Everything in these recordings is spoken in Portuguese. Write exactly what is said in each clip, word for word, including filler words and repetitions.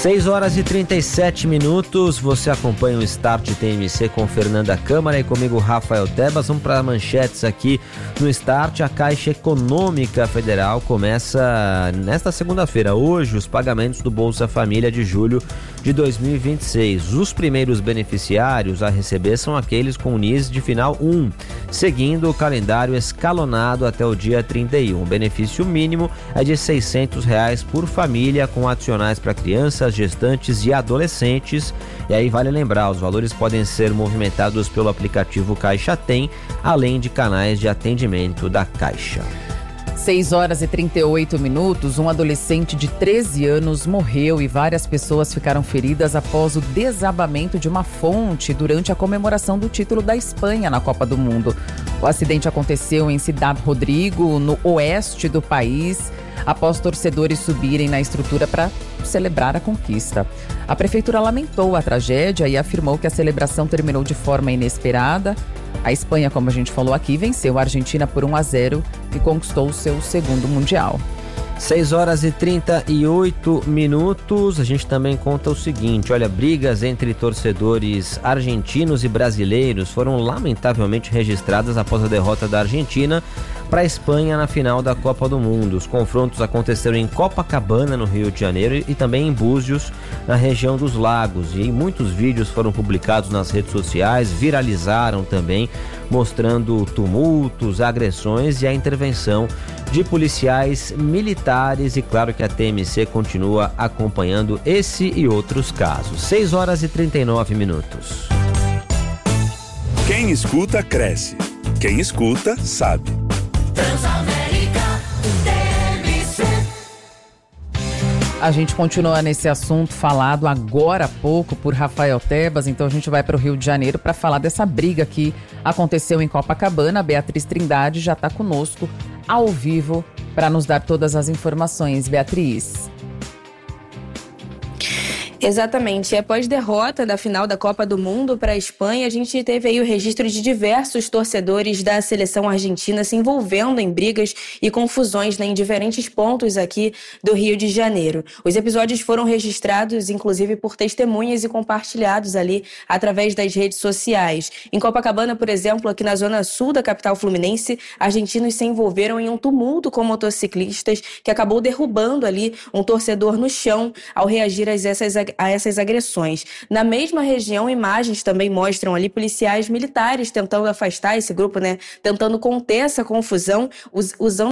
seis horas e trinta e sete minutos, você acompanha o Start T M C com Fernanda Câmara e comigo Rafael Tebas. Vamos para manchetes aqui no Start. A Caixa Econômica Federal começa nesta segunda-feira, hoje, os pagamentos do Bolsa Família de julho de dois mil e vinte e seis. Os primeiros beneficiários a receber são aqueles com o N I S de final um, seguindo o calendário escalonado até o dia trinta e um. O benefício mínimo é de seiscentos reais por família, com adicionais para crianças, gestantes e adolescentes. E aí vale lembrar, os valores podem ser movimentados pelo aplicativo Caixa Tem, além de canais de atendimento da Caixa. seis horas e trinta e oito minutos, um adolescente de treze anos morreu e várias pessoas ficaram feridas após o desabamento de uma fonte durante a comemoração do título da Espanha na Copa do Mundo. O acidente aconteceu em Ciudad Rodrigo, no oeste do país, após torcedores subirem na estrutura para celebrar a conquista. A prefeitura lamentou a tragédia e afirmou que a celebração terminou de forma inesperada. A Espanha, como a gente falou aqui, venceu a Argentina por um a zero e conquistou o seu segundo Mundial. seis horas e trinta e oito minutos, a gente também conta o seguinte, olha, brigas entre torcedores argentinos e brasileiros foram lamentavelmente registradas após a derrota da Argentina para a Espanha na final da Copa do Mundo. Os confrontos aconteceram em Copacabana, no Rio de Janeiro, e também em Búzios, na região dos Lagos. E muitos vídeos foram publicados nas redes sociais, viralizaram também, mostrando tumultos, agressões e a intervenção de policiais militares. E claro que a T M C continua acompanhando esse e outros casos. seis horas e trinta e nove minutos. Quem escuta, cresce. Quem escuta, sabe. Transamérica T M C. A gente continua nesse assunto falado agora há pouco por Rafael Tebas, então a gente vai para o Rio de Janeiro para falar dessa briga que aconteceu em Copacabana. A Beatriz Trindade já está conosco ao vivo para nos dar todas as informações. Beatriz. Exatamente. E após derrota da final da Copa do Mundo para a Espanha, a gente teve aí o registro de diversos torcedores da seleção argentina se envolvendo em brigas e confusões, né, em diferentes pontos aqui do Rio de Janeiro. Os episódios foram registrados, inclusive, por testemunhas e compartilhados ali através das redes sociais. Em Copacabana, por exemplo, aqui na zona sul da capital fluminense, argentinos se envolveram em um tumulto com motociclistas que acabou derrubando ali um torcedor no chão ao reagir a essas a essas agressões. Na mesma região, imagens também mostram ali policiais militares tentando afastar esse grupo, né? Tentando conter essa confusão, us- usando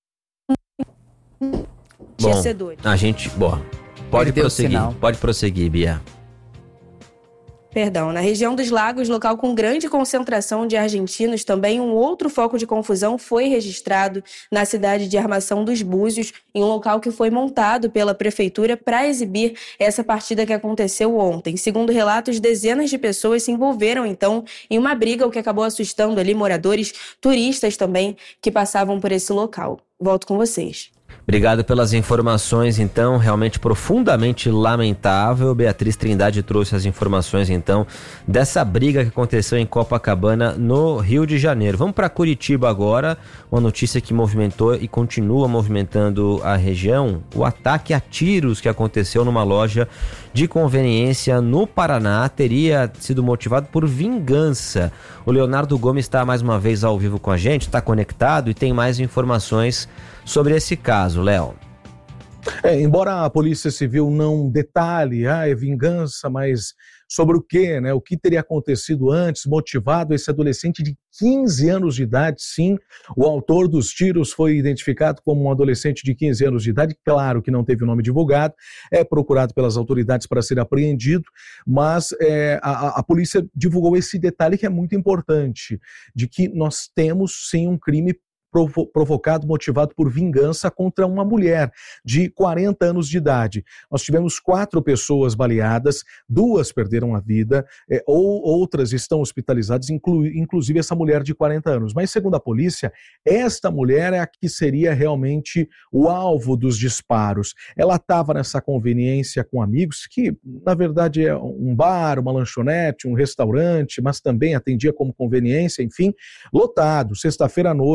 torcedores. Bom, a gente... Bom, pode Perdeu prosseguir, pode prosseguir, Bia. Perdão, na região dos Lagos, local com grande concentração de argentinos, também um outro foco de confusão foi registrado na cidade de Armação dos Búzios, em um local que foi montado pela prefeitura para exibir essa partida que aconteceu ontem. Segundo relatos, dezenas de pessoas se envolveram, então, em uma briga, o que acabou assustando ali moradores, turistas também, que passavam por esse local. Volto com vocês. Obrigado pelas informações, então, realmente profundamente lamentável. Beatriz Trindade trouxe as informações, então, dessa briga que aconteceu em Copacabana, no Rio de Janeiro. Vamos para Curitiba agora, uma notícia que movimentou e continua movimentando a região, o ataque a tiros que aconteceu numa loja de conveniência no Paraná teria sido motivado por vingança. O Leonardo Gomes está mais uma vez ao vivo com a gente, está conectado e tem mais informações sobre esse caso, Léo. É, embora a Polícia Civil não detalhe, ah, é vingança, mas sobre o quê, né? O que teria acontecido antes, motivado esse adolescente de quinze anos de idade, sim. O autor dos tiros foi identificado como um adolescente de quinze anos de idade, claro que não teve o nome divulgado, é procurado pelas autoridades para ser apreendido, mas é, a, a polícia divulgou esse detalhe que é muito importante, de que nós temos sim um crime provo- provocado, motivado por vingança contra uma mulher de quarenta anos de idade. Nós tivemos quatro pessoas baleadas, duas perderam a vida, é, ou outras estão hospitalizadas, inclu- inclusive essa mulher de quarenta anos. Mas, segundo a polícia, esta mulher é a que seria realmente o alvo dos disparos. Ela estava nessa conveniência com amigos, que na verdade é um bar, uma lanchonete, um restaurante, mas também atendia como conveniência, enfim, lotado, sexta-feira à noite, temperatura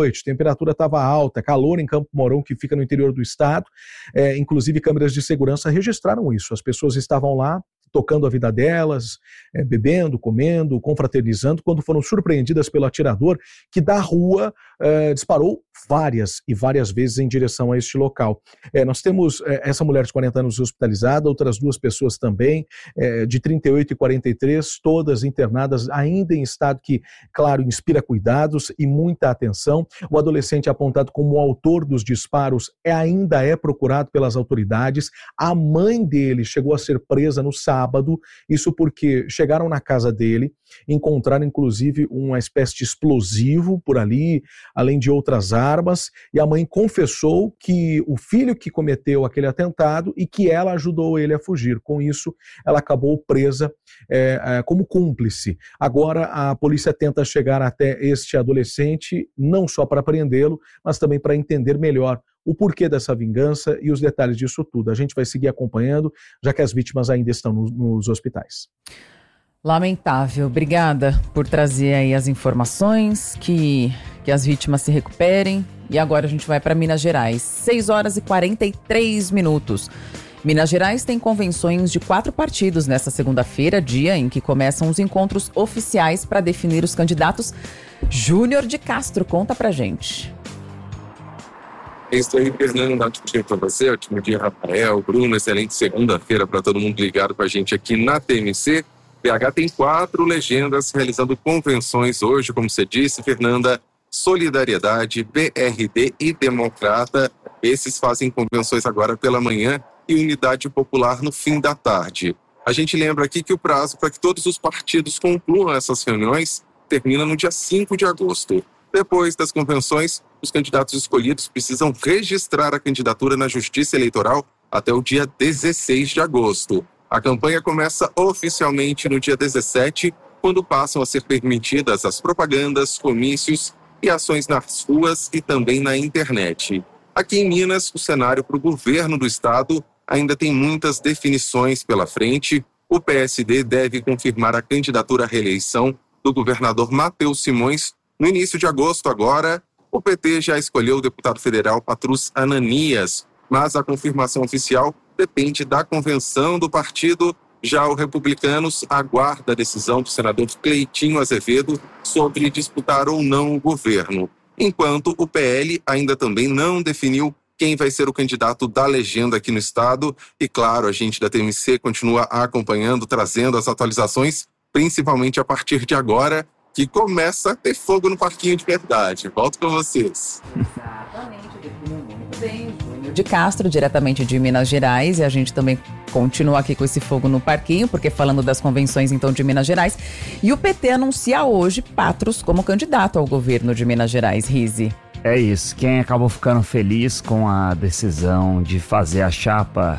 temperatura estava alta, calor em Campo Mourão, que fica no interior do estado. É, inclusive, câmeras de segurança registraram isso. As pessoas estavam lá tocando a vida delas, é, bebendo, comendo, confraternizando, quando foram surpreendidas pelo atirador que da rua é, disparou várias e várias vezes em direção a este local. É, nós temos é, essa mulher de quarenta anos hospitalizada, outras duas pessoas também, é, de trinta e oito e quarenta e três, todas internadas, ainda em estado que, claro, inspira cuidados e muita atenção. O adolescente apontado como o autor dos disparos é, ainda é procurado pelas autoridades. A mãe dele chegou a ser presa no sábado, isso porque chegaram na casa dele, encontraram inclusive uma espécie de explosivo por ali, além de outras armas, e a mãe confessou que o filho que cometeu aquele atentado e que ela ajudou ele a fugir. Com isso, ela acabou presa é, é, como cúmplice. Agora, a polícia tenta chegar até este adolescente, não só para prendê-lo, mas também para entender melhor o porquê dessa vingança e os detalhes disso tudo. A gente vai seguir acompanhando, já que as vítimas ainda estão no, nos hospitais. Lamentável. Obrigada por trazer aí as informações, que, que as vítimas se recuperem. E agora a gente vai para Minas Gerais. seis horas e quarenta e três minutos. Minas Gerais tem convenções de quatro partidos nesta segunda-feira, dia em que começam os encontros oficiais para definir os candidatos. Júnior de Castro, conta pra gente. É isso aí, Fernando, dá um dia para você, ótimo dia, Rafael, Bruno, excelente segunda-feira para todo mundo ligado com a gente aqui na T M C. B H tem quatro legendas realizando convenções hoje, como você disse, Fernanda, Solidariedade, B R D e Democrata. Esses fazem convenções agora pela manhã e Unidade Popular no fim da tarde. A gente lembra aqui que o prazo para que todos os partidos concluam essas reuniões termina no dia cinco de agosto. Depois das convenções, os candidatos escolhidos precisam registrar a candidatura na Justiça Eleitoral até o dia dezesseis de agosto. A campanha começa oficialmente no dia dezessete, quando passam a ser permitidas as propagandas, comícios e ações nas ruas e também na internet. Aqui em Minas, o cenário para o governo do estado ainda tem muitas definições pela frente. O P S D deve confirmar a candidatura à reeleição do governador Matheus Simões no início de agosto agora. O P T já escolheu o deputado federal Patrus Ananias, mas a confirmação oficial depende da convenção do partido. Já o Republicanos aguarda a decisão do senador Cleitinho Azevedo sobre disputar ou não o governo, enquanto o P L ainda também não definiu quem vai ser o candidato da legenda aqui no estado. E claro, a gente da T M C continua acompanhando, trazendo as atualizações, principalmente a partir de agora, que começa a ter fogo no parquinho de verdade. Volto com vocês. Exatamente, definiu muito bem. Júnior de Castro, diretamente de Minas Gerais, e a gente também continua aqui com esse fogo no parquinho, porque falando das convenções então de Minas Gerais, e o P T anuncia hoje Patrus como candidato ao governo de Minas Gerais. Rize. É isso, quem acabou ficando feliz com a decisão de fazer a chapa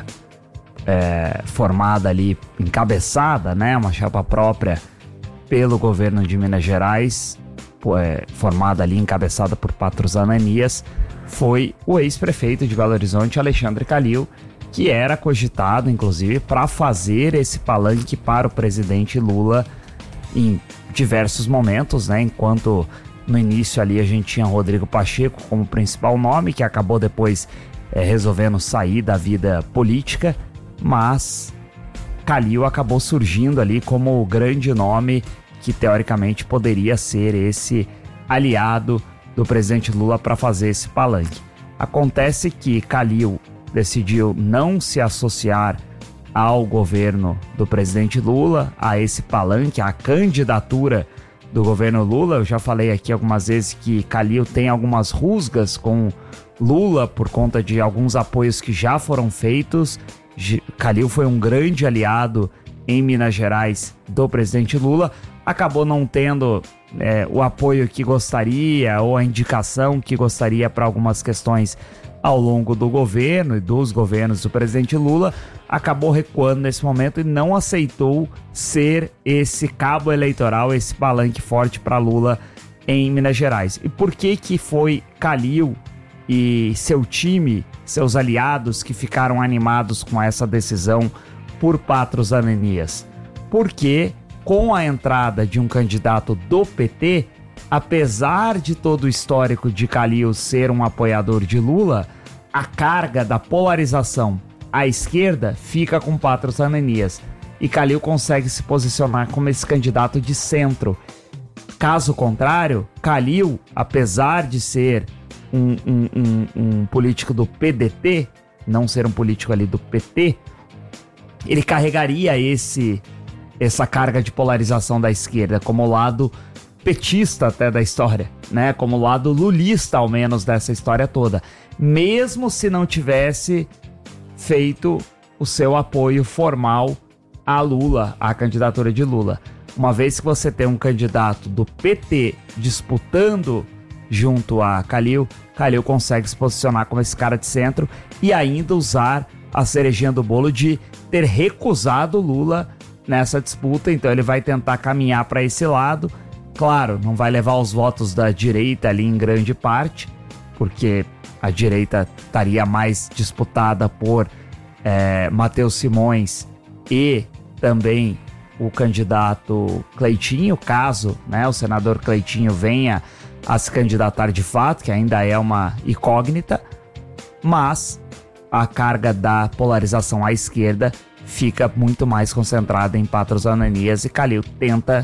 é, formada ali, encabeçada, né, uma chapa própria pelo governo de Minas Gerais, é, formada ali, encabeçada por Patrus Ananias, foi o ex-prefeito de Belo Horizonte, Alexandre Calil, que era cogitado, inclusive, para fazer esse palanque para o presidente Lula em diversos momentos, né? Enquanto no início ali a gente tinha Rodrigo Pacheco como principal nome, que acabou depois é, resolvendo sair da vida política, mas Calil acabou surgindo ali como o grande nome que teoricamente poderia ser esse aliado do presidente Lula para fazer esse palanque. Acontece que Calil decidiu não se associar ao governo do presidente Lula, a esse palanque, a candidatura do governo Lula. Eu já falei aqui algumas vezes que Calil tem algumas rusgas com Lula por conta de alguns apoios que já foram feitos. Calil foi um grande aliado em Minas Gerais do presidente Lula, acabou não tendo é, o apoio que gostaria ou a indicação que gostaria para algumas questões ao longo do governo e dos governos do presidente Lula, acabou recuando nesse momento e não aceitou ser esse cabo eleitoral, esse palanque forte para Lula em Minas Gerais. E por que que foi Calil e seu time, seus aliados, que ficaram animados com essa decisão por Patrus Ananias? Porque com a entrada de um candidato do P T, apesar de todo o histórico de Calil ser um apoiador de Lula, a carga da polarização à esquerda fica com Patrus Ananias. E Calil consegue se posicionar como esse candidato de centro. Caso contrário, Calil, apesar de ser um, um, um, um político do P D T, não ser um político ali do P T, ele carregaria esse, essa carga de polarização da esquerda como lado petista até da história, né? Como lado lulista, ao menos, dessa história toda. Mesmo se não tivesse feito o seu apoio formal a Lula, à candidatura de Lula. Uma vez que você tem um candidato do P T disputando junto a Calil, Calil consegue se posicionar como esse cara de centro e ainda usar a cerejinha do bolo de ter recusado Lula nessa disputa. Então ele vai tentar caminhar para esse lado. Claro, não vai levar os votos da direita ali em grande parte, porque a direita estaria mais disputada por é, Matheus Simões e também o candidato Cleitinho, caso, né, o senador Cleitinho venha a se candidatar de fato, que ainda é uma incógnita, mas a carga da polarização à esquerda fica muito mais concentrada em Patrus Ananias, e Calil tenta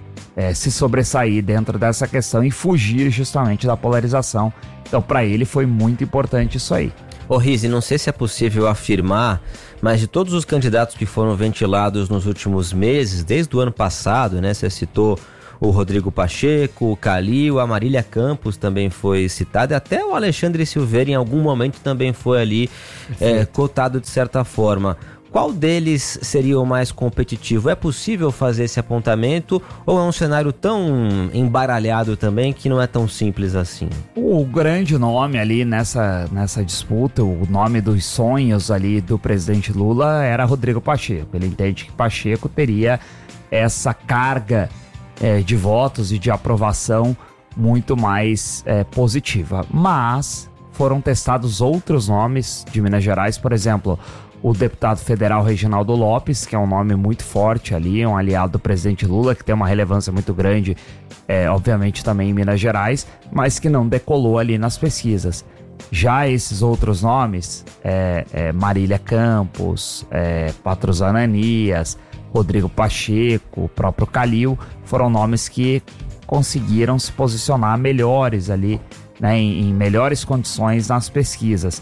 é, se sobressair dentro dessa questão e fugir justamente da polarização. Então, para ele foi muito importante isso aí. Ô Rizzi, não sei se é possível afirmar, mas de todos os candidatos que foram ventilados nos últimos meses, desde o ano passado, né? Você citou o Rodrigo Pacheco, o Calil, a Marília Campos também foi citada, e até o Alexandre Silveira em algum momento também foi ali é, cotado de certa forma. Qual deles seria o mais competitivo? É possível fazer esse apontamento ou é um cenário tão embaralhado também que não é tão simples assim? O grande nome ali nessa, nessa disputa, o nome dos sonhos ali do presidente Lula era Rodrigo Pacheco. Ele entende que Pacheco teria essa carga é, de votos e de aprovação muito mais é, positiva. Mas foram testados outros nomes de Minas Gerais, por exemplo, o deputado federal Reginaldo Lopes, que é um nome muito forte ali, um aliado do presidente Lula, que tem uma relevância muito grande, é, obviamente também em Minas Gerais, mas que não decolou ali nas pesquisas. Já esses outros nomes, é, é, Marília Campos, é, Patrus Ananias, Rodrigo Pacheco, o próprio Calil, foram nomes que conseguiram se posicionar melhores ali, né, em, em melhores condições nas pesquisas.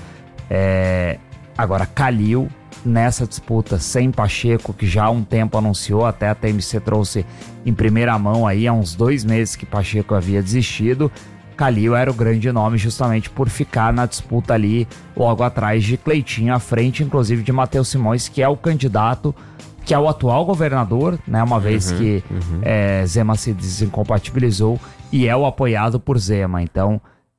É... Agora, Calil, nessa disputa sem Pacheco, que já há um tempo anunciou, até a T M C trouxe em primeira mão aí, há uns dois meses que Pacheco havia desistido, Calil era o grande nome justamente por ficar na disputa ali logo atrás de Cleitinho, à frente inclusive de Matheus Simões, que é o candidato, que é o atual governador, né, uma vez uhum, que uhum. É, Zema se desincompatibilizou e é o apoiado por Zema. Então,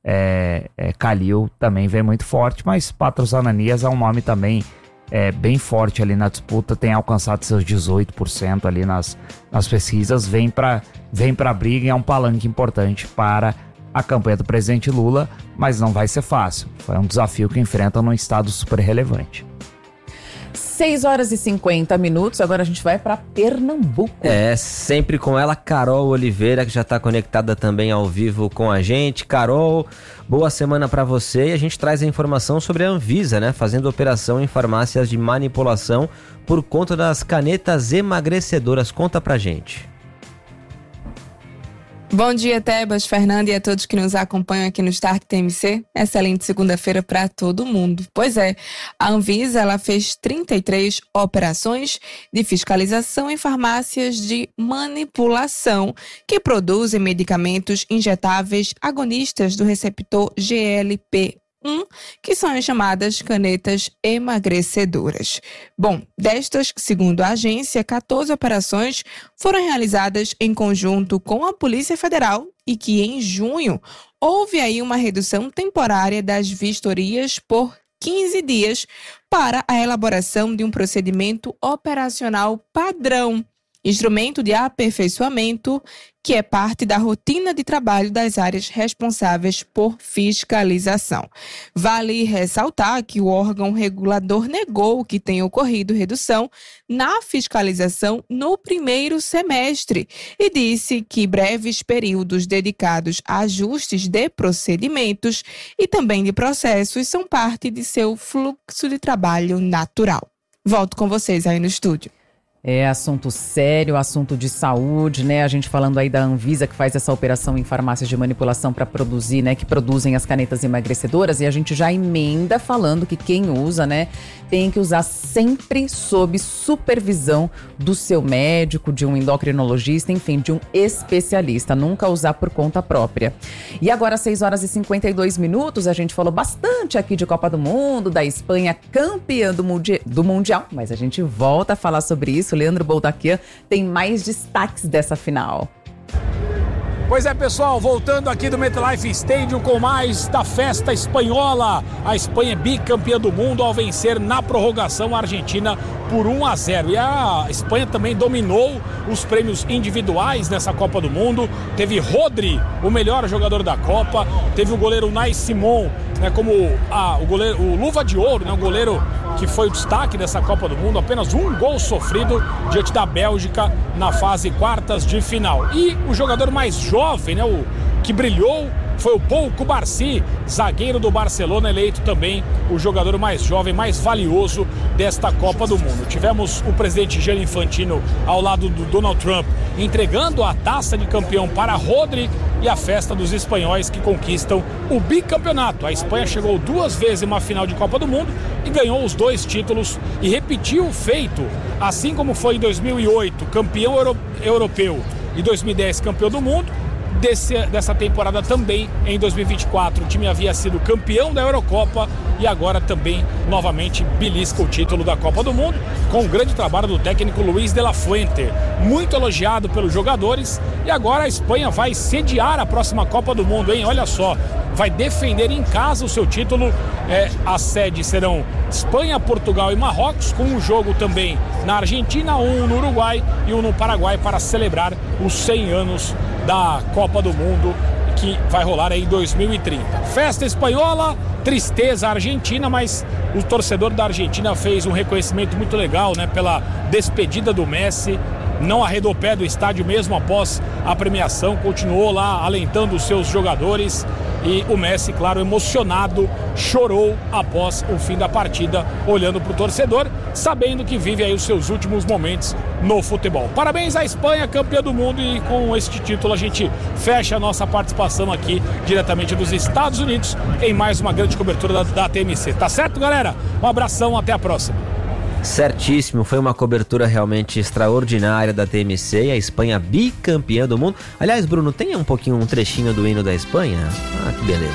É, é, Calil também vem muito forte, mas Patrus Ananias é um nome também é, bem forte ali na disputa, tem alcançado seus dezoito por cento ali nas, nas pesquisas, vem para vem para a briga e é um palanque importante para a campanha do presidente Lula, mas não vai ser fácil, foi um desafio que enfrenta num estado super relevante. seis horas e cinquenta minutos, agora a gente vai para Pernambuco. É, sempre com ela, Carol Oliveira, que já está conectada também ao vivo com a gente. Carol, boa semana para você, e a gente traz a informação sobre a Anvisa, né, fazendo operação em farmácias de manipulação por conta das canetas emagrecedoras. Conta pra gente. Bom dia, Tebas, Fernanda e a todos que nos acompanham aqui no Start T M C. Excelente segunda-feira para todo mundo. Pois é, a Anvisa ela fez trinta e três operações de fiscalização em farmácias de manipulação que produzem medicamentos injetáveis agonistas do receptor G L P um, que são as chamadas canetas emagrecedoras. Bom, destas, segundo a agência, quatorze operações foram realizadas em conjunto com a Polícia Federal e que em junho houve aí uma redução temporária das vistorias por quinze dias para a elaboração de um procedimento operacional padrão. instrumento de aperfeiçoamento que é parte da rotina de trabalho das áreas responsáveis por fiscalização. Vale ressaltar que o órgão regulador negou que tenha ocorrido redução na fiscalização no primeiro semestre e disse que breves períodos dedicados a ajustes de procedimentos e também de processos são parte de seu fluxo de trabalho natural. Volto com vocês aí no estúdio. É assunto sério, assunto de saúde, né? A gente falando aí da Anvisa, que faz essa operação em farmácias de manipulação para produzir, né? Que produzem as canetas emagrecedoras. E a gente já emenda falando que quem usa, né? Tem que usar sempre sob supervisão do seu médico, de um endocrinologista, enfim, de um especialista. Nunca usar por conta própria. E agora, seis horas e cinquenta e dois minutos, a gente falou bastante aqui de Copa do Mundo, da Espanha campeã do, mundi- do Mundial. Mas a gente volta a falar sobre isso. Leandro Boldaquian tem mais destaques dessa final. Pois é, pessoal, voltando aqui do MetLife Stadium com mais da festa espanhola. A Espanha é bicampeã do mundo ao vencer na prorrogação a Argentina por um a zero. E a Espanha também dominou os prêmios individuais nessa Copa do Mundo. Teve Rodri, o melhor jogador da Copa. Teve o goleiro Unai Simón, né, como a, o, goleiro, o luva de ouro, né, o goleiro que foi o destaque dessa Copa do Mundo. Apenas um gol sofrido diante da Bélgica na fase quartas de final. E o jogador mais jovem, né, o que brilhou, foi o Pau Cubarsí, zagueiro do Barcelona, eleito também o jogador mais jovem, mais valioso desta Copa do Mundo. Tivemos o presidente Gianni Infantino ao lado do Donald Trump entregando a taça de campeão para Rodri e a festa dos espanhóis que conquistam o bicampeonato. A Espanha chegou duas vezes em uma final de Copa do Mundo e ganhou os dois títulos e repetiu o feito, assim como foi em dois mil e oito campeão euro- europeu e dois mil e dez campeão do mundo. Desse, dessa temporada também, em dois mil e vinte e quatro, o time havia sido campeão da Eurocopa e agora também, novamente, belisca o título da Copa do Mundo, com o grande trabalho do técnico Luis de la Fuente, muito elogiado pelos jogadores. E agora a Espanha vai sediar a próxima Copa do Mundo, hein? Olha só, vai defender em casa o seu título. É, as sedes serão Espanha, Portugal e Marrocos, com um jogo também na Argentina, um no Uruguai e um no Paraguai para celebrar os cem anos da Copa do Mundo, que vai rolar aí em dois mil e trinta. Festa espanhola, tristeza argentina, mas o torcedor da Argentina fez um reconhecimento muito legal, né, pela despedida do Messi. Não arredou pé do estádio mesmo após a premiação, continuou lá alentando os seus jogadores. E o Messi, claro, emocionado, chorou após o fim da partida, olhando para o torcedor, sabendo que vive aí os seus últimos momentos no futebol. Parabéns à Espanha, campeã do mundo, e com este título a gente fecha a nossa participação aqui, diretamente dos Estados Unidos, em mais uma grande cobertura da, da T M C. Tá certo, galera? Um abração, até a próxima. Certíssimo, foi uma cobertura realmente extraordinária da T M C, a Espanha bicampeã do mundo. Aliás, Bruno, tem um pouquinho, um trechinho do hino da Espanha? Ah, que beleza.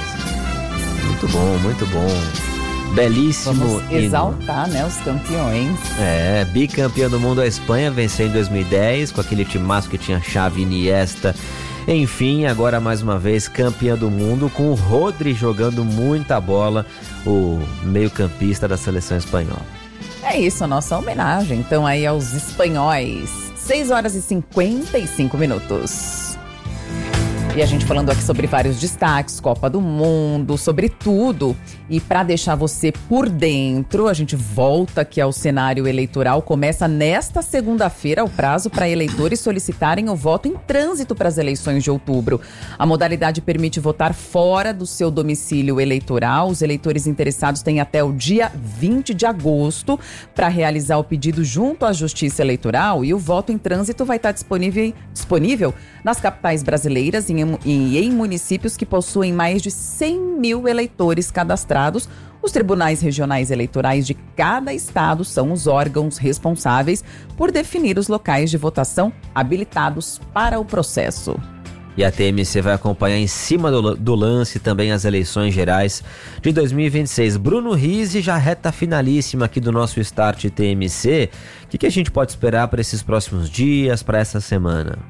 Muito bom, muito bom. Belíssimo Vamos hino. exaltar, né, os campeões. É, bicampeã do mundo a Espanha, venceu em dois mil e dez, com aquele timaço que tinha Xavi, Iniesta. Enfim, agora mais uma vez campeã do mundo, com o Rodri jogando muita bola, o meio-campista da seleção espanhola. É isso, a nossa homenagem, então, aí aos espanhóis. seis horas e cinquenta e cinco minutos. E a gente falando aqui sobre vários destaques, Copa do Mundo, sobre tudo. E para deixar você por dentro, a gente volta aqui ao cenário eleitoral. Começa nesta segunda-feira o prazo para eleitores solicitarem o voto em trânsito para as eleições de outubro. A modalidade permite votar fora do seu domicílio eleitoral. Os eleitores interessados têm até o dia vinte de agosto para realizar o pedido junto à Justiça Eleitoral, e o voto em trânsito vai estar disponível, disponível nas capitais brasileiras e em, e em municípios que possuem mais de cem mil eleitores cadastrados. Os tribunais regionais eleitorais de cada estado são os órgãos responsáveis por definir os locais de votação habilitados para o processo. E a T M C vai acompanhar em cima do, do lance também as eleições gerais de dois mil e vinte e seis. Bruno Rizzi, já reta finalíssima aqui do nosso Start T M C. O que, que a gente pode esperar para esses próximos dias, para essa semana?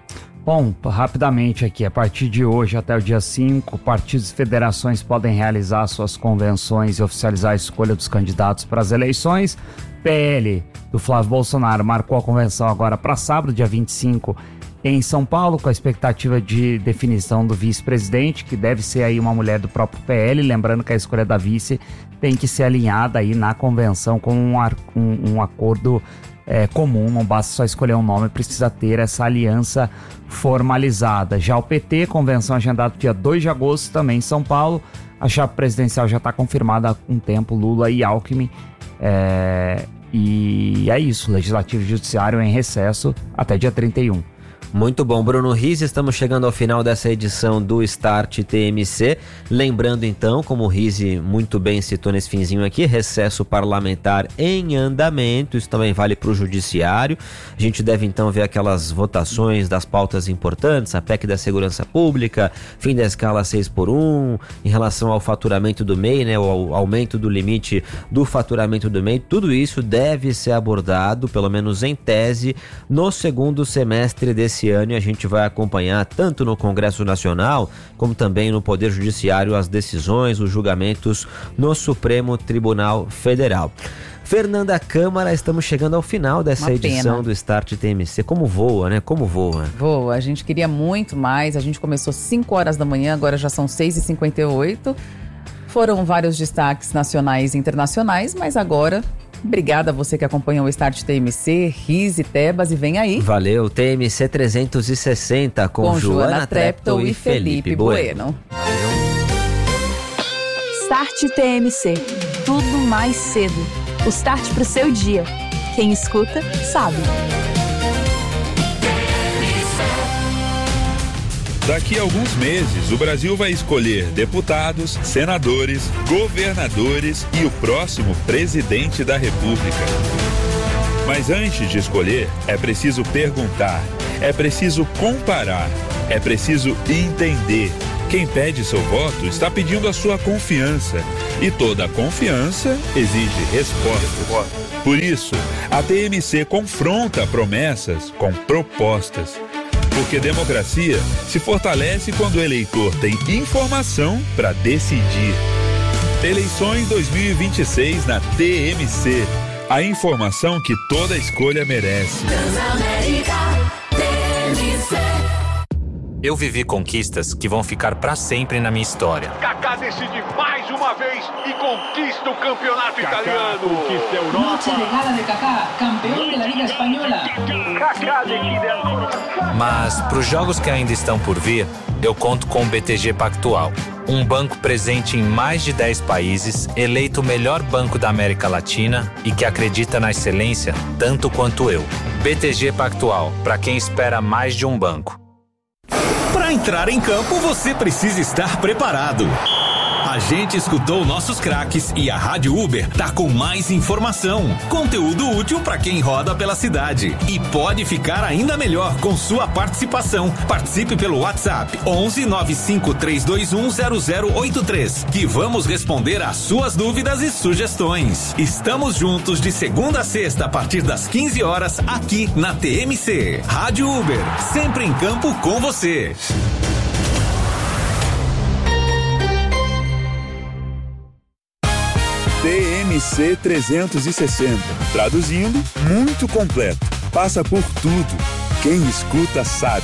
Bom, rapidamente aqui, a partir de hoje até o dia cinco, partidos e federações podem realizar suas convenções e oficializar a escolha dos candidatos para as eleições. P L do Flávio Bolsonaro marcou a convenção agora para sábado, dia vinte e cinco, em São Paulo, com a expectativa de definição do vice-presidente, que deve ser aí uma mulher do próprio P L, lembrando que a escolha da vice tem que ser alinhada aí na convenção com um, um, um acordo É, comum, não basta só escolher um nome, precisa ter essa aliança formalizada. Já o P T, convenção agendada dia dois de agosto, também em São Paulo. A chapa presidencial já está confirmada há um tempo, Lula e Alckmin. É, e é isso, Legislativo e Judiciário em recesso até dia trinta e um. Muito bom, Bruno Riz, estamos chegando ao final dessa edição do Start T M C. Lembrando então, como o Riz muito bem citou nesse finzinho aqui, recesso parlamentar em andamento, isso também vale para o Judiciário. A gente deve então ver aquelas votações das pautas importantes, a P E C da Segurança Pública, fim da escala seis por um, em relação ao faturamento do M E I, né, o aumento do limite do faturamento do M E I, tudo isso deve ser abordado, pelo menos em tese, no segundo semestre desse Esse ano, e a gente vai acompanhar tanto no Congresso Nacional como também no Poder Judiciário as decisões, os julgamentos no Supremo Tribunal Federal. Fernanda Câmara, estamos chegando ao final dessa edição do Start T M C. Como voa, né? Como voa? Voa. A gente queria muito mais. A gente começou cinco horas da manhã, agora já são seis e cinquenta e oito. Foram vários destaques nacionais e internacionais, mas agora... Obrigada a você que acompanha o Start T M C, Riz e Tebas, e vem aí. Valeu, T M C trezentos e sessenta com, com Joana, Joana Treptow e Felipe Bueno. Bueno. Start T M C, tudo mais cedo. O start pro seu dia. Quem escuta, sabe. Daqui a alguns meses, o Brasil vai escolher deputados, senadores, governadores e o próximo presidente da República. Mas antes de escolher, é preciso perguntar, é preciso comparar, é preciso entender. Quem pede seu voto está pedindo a sua confiança. E toda confiança exige resposta. Por isso, a T M C confronta promessas com propostas. Porque democracia se fortalece quando o eleitor tem informação para decidir. Eleições dois mil e vinte e seis na T M C. A informação que toda escolha merece. Eu vivi conquistas que vão ficar para sempre na minha história. Kaká decide mais uma vez e conquista o campeonato Kaká italiano. Conquista a Europa. Noche de gala de Kaká, campeão da Liga Espanhola. Kaká de Mas para os jogos que ainda estão por vir, eu conto com o B T G Pactual, um banco presente em mais de dez países, eleito o melhor banco da América Latina e que acredita na excelência tanto quanto eu. B T G Pactual, para quem espera mais de um banco. Para entrar em campo, você precisa estar preparado. A gente escutou nossos craques e a Rádio Uber tá com mais informação, conteúdo útil para quem roda pela cidade. E pode ficar ainda melhor com sua participação. Participe pelo WhatsApp onze nove cinco três dois um zero zero oito três, que vamos responder às suas dúvidas e sugestões. Estamos juntos de segunda a sexta a partir das quinze horas aqui na T M C. Rádio Uber, sempre em campo com você. T M C trezentos e sessenta. Traduzindo, muito completo. Passa por tudo. Quem escuta sabe.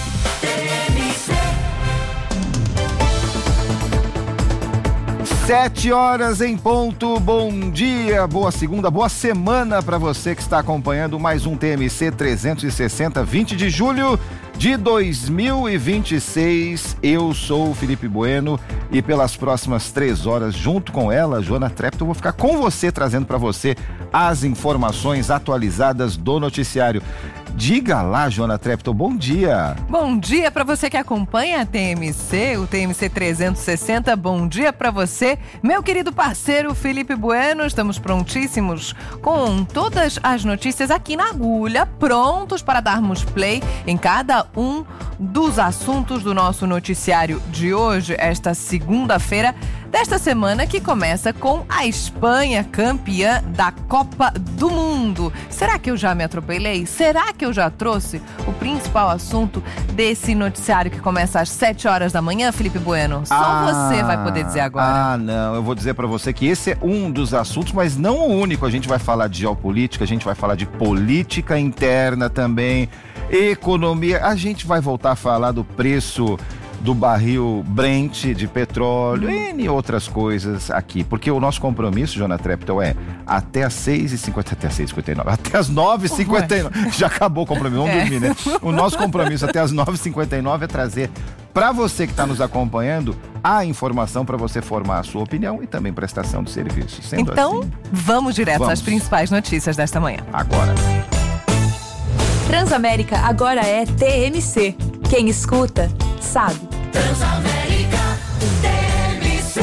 Sete horas em ponto, bom dia, boa segunda, boa semana para você que está acompanhando mais um T M C trezentos e sessenta, vinte de julho de dois mil e vinte e seis. Eu sou o Felipe Bueno e pelas próximas três horas, junto com ela, Joana Treptow, vou ficar com você trazendo para você as informações atualizadas do noticiário. Diga lá, Joana Treptow, bom dia. Bom dia para você que acompanha a T M C, o T M C trezentos e sessenta. Bom dia para você, meu querido parceiro Felipe Bueno. Estamos prontíssimos com todas as notícias aqui na agulha, prontos para darmos play em cada um dos assuntos do nosso noticiário de hoje, esta segunda-feira desta semana, que começa com a Espanha campeã da Copa do Mundo. Será que eu já me atropelei? Será que eu já trouxe o principal assunto desse noticiário que começa às sete horas da manhã, Felipe Bueno? Só Ah, você vai poder dizer agora. Ah, não, eu vou dizer pra você que esse é um dos assuntos, mas não o único. A gente vai falar de geopolítica, a gente vai falar de política interna também, economia, a gente vai voltar a falar do preço do barril Brent de petróleo e outras coisas aqui, porque o nosso compromisso, Jonah Treptow, é até às seis e cinquenta, até às seis e cinquenta e nove, até às nove e cinquenta e nove, já acabou o compromisso, vamos É. dormir, né? O nosso compromisso até às nove e cinquenta e nove é trazer para você que está nos acompanhando a informação para você formar a sua opinião e também prestação de serviço. Sendo Então, assim, vamos direto vamos. às principais notícias desta manhã. agora. Transamérica agora é T M C. Quem escuta, sabe. Transamérica T M C.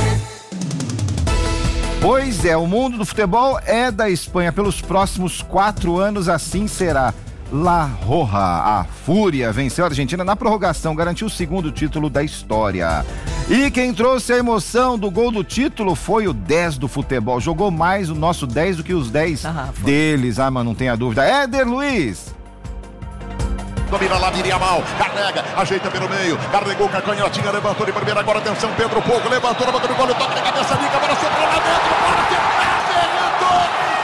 Pois é, o mundo do futebol é da Espanha. Pelos próximos quatro anos, assim será. La Roja, a Fúria, venceu a Argentina na prorrogação, garantiu o segundo título da história. E quem trouxe a emoção do gol do título foi o dez do futebol. Jogou mais o nosso dez do que os dez deles. Ah, mas não tenha dúvida. Éder Luiz. Domina lá, viria mal, carrega, ajeita pelo meio, carregou com a canhotinha, levantou de primeira, agora atenção, Pedro Pouco, levantou na boca do gol, toque de cabeça, liga, agora sobrou lá dentro, bola,